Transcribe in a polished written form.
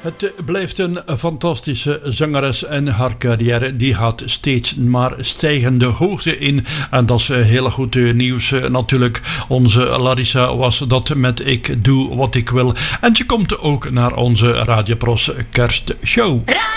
Het blijft een fantastische zangeres en haar carrière die gaat steeds maar stijgende hoogte in. En dat is heel goed nieuws natuurlijk. Onze Larissa was dat met Ik Doe Wat Ik Wil. En ze komt ook naar onze Radio Pros kerstshow.